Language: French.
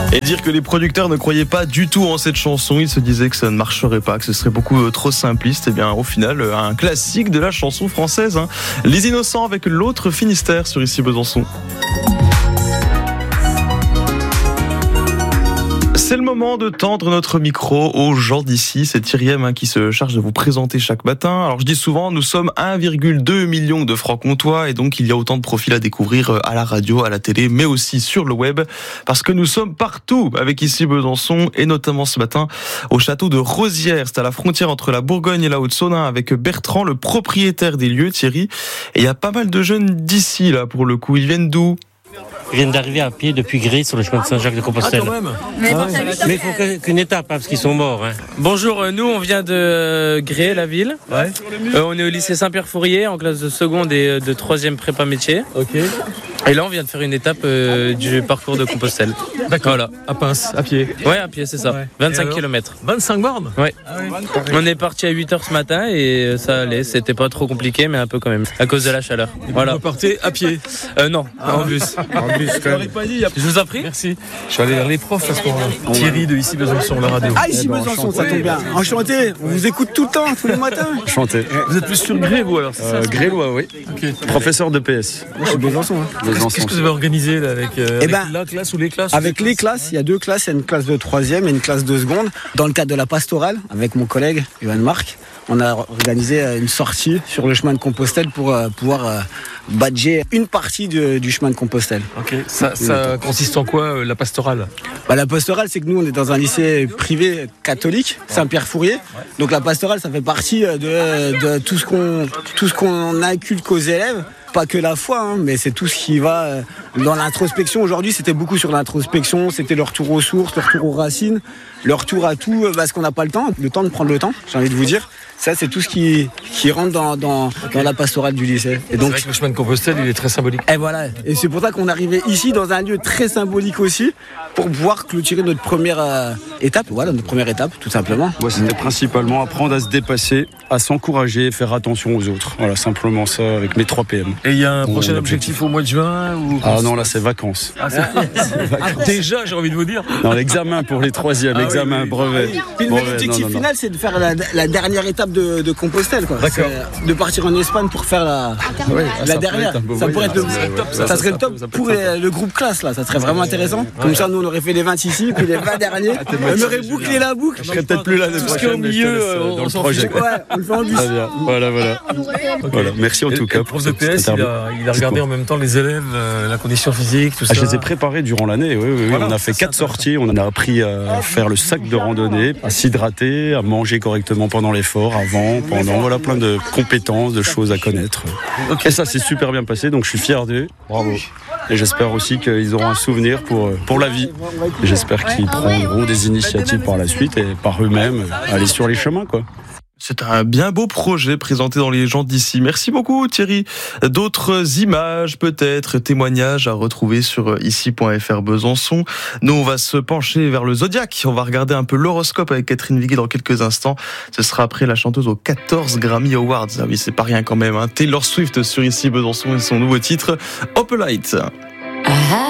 Et dire que les producteurs ne croyaient pas du tout en cette chanson, ils se disaient que ça ne marcherait pas, que ce serait beaucoup trop simpliste. Et bien au final, un classique de la chanson française, hein. Les Innocents avec l'autre Finistère sur Ici Besançon. C'est le moment de tendre notre micro aux gens d'ici. C'est Thierry M qui se charge de vous présenter chaque matin. Alors je dis souvent, nous sommes 1,2 million de francs-comtois et donc il y a autant de profils à découvrir à la radio, à la télé, mais aussi sur le web, parce que nous sommes partout avec Ici Besançon et notamment ce matin au château de Rosières. C'est à la frontière entre la Bourgogne et la Haute-Saône avec Bertrand, le propriétaire des lieux, Thierry. Et il y a pas mal de jeunes d'ici là pour le coup. Ils viennent d'où ? Ils viennent d'arriver à pied depuis Gré sur le chemin de Saint-Jacques-de-Compostelle. Ah, quand même. Mais il faut qu'une étape, parce qu'ils sont morts. Hein. Bonjour, nous on vient de Gré, la ville. Ouais. On est au lycée Saint-Pierre-Fourier en classe de seconde et de troisième prépa métier. Ok. Et là on vient de faire une étape du parcours de Compostelle. D'accord. Voilà. À Pince, à pied. Ouais, à pied, c'est ça. Ouais. 25 km. 25 bornes. Ouais. Ah oui. On est parti à 8h ce matin et ça allait. C'était pas trop compliqué, mais un peu quand même. À cause de la chaleur. Voilà. Vous repartez à pied. Non, en bus. En bus quand même. Pas dit, Je vous en prie. Merci. Je suis allé vers les profs à ce moment-là. Thierry de Ici Besançon, la radio. Ah, Ici Besançon, ça tombe bien. Enchanté, on vous écoute tout le temps, tous les matins. Enchanté. Vous êtes plus sur Gré, vous alors, c'est ça Grélois, oui. Ok. Professeur de PS. Moi, je suis Besançon. Qu'est-ce que vous avez organisé là, avec la classe ou les classes? Avec les classes, il y a deux classes, il y a une classe de troisième et une classe de seconde. Dans le cadre de la pastorale, avec mon collègue Johan Marc, on a organisé une sortie sur le chemin de Compostelle pour pouvoir badger une partie du chemin de Compostelle. Ok. Ça consiste en quoi, la pastorale? La pastorale, c'est que nous, on est dans un lycée privé catholique, Saint-Pierre-Fourier. Donc la pastorale, ça fait partie de tout ce qu'on inculque aux élèves. Pas que la foi, hein, mais c'est tout ce qui va dans l'introspection. Aujourd'hui, c'était beaucoup sur l'introspection, c'était le retour aux sources, le retour aux racines, le retour à tout, parce qu'on n'a pas le temps de prendre le temps, j'ai envie de vous dire. Ça, c'est tout ce qui rentre dans la pastorale du lycée. Et donc, c'est vrai que le chemin de Compostelle, il est très symbolique. Et voilà. Et c'est pour ça qu'on est arrivé ici, dans un lieu très symbolique aussi, pour pouvoir clôturer notre première étape. Voilà, notre première étape, tout simplement. Moi, c'était principalement apprendre à se dépasser, à s'encourager, faire attention aux autres. Voilà, simplement ça avec mes 3 PM. Et il y a un prochain objectif au mois de juin ou... Ah non, là, c'est vacances. Déjà, j'ai envie de vous dire. Non, l'examen pour les 3e, examen, brevet. Puis Brevet, l'objectif non. final, c'est de faire la dernière étape de Compostelle, quoi. D'accord. C'est de partir en Espagne pour faire la dernière. Ça pourrait être le top pour le groupe classe, là. Ça serait vraiment intéressant. Comme ça, nous, on aurait fait les 20 ici, puis les 20 derniers. On aurait bouclé la boucle. Je serais peut-être plus là Tout ce qui est au milieu, dans on le s'en projet. fiche. Ouais, on le fait en bus. Très bien. Voilà. Voilà. Merci en tout cas. Le prof de PS, il a regardé en même temps les élèves, la condition physique, tout ça. Je les ai préparés durant l'année, oui. Voilà, on a fait 4 sorties, on a appris à faire le sac de randonnée, à s'hydrater, à manger correctement pendant l'effort, avant, pendant, voilà, plein de compétences, de choses à connaître. Et ça s'est super bien passé, donc je suis fier d'eux. Bravo. Et j'espère aussi qu'ils auront un souvenir pour la vie. Et j'espère qu'ils prendront des initiatives par la suite et par eux-mêmes aller sur les chemins, quoi. C'est un bien beau projet présenté dans Les gens d'ici. Merci beaucoup Thierry. D'autres images, peut-être témoignages à retrouver sur ici.fr Besançon. Nous, on va se pencher vers le Zodiac. On va regarder un peu l'horoscope avec Catherine Viguet dans quelques instants. Ce sera après la chanteuse aux 14 Grammy Awards. Ah oui, c'est pas rien quand même, hein. Taylor Swift sur Ici Besançon et son nouveau titre, Opalite.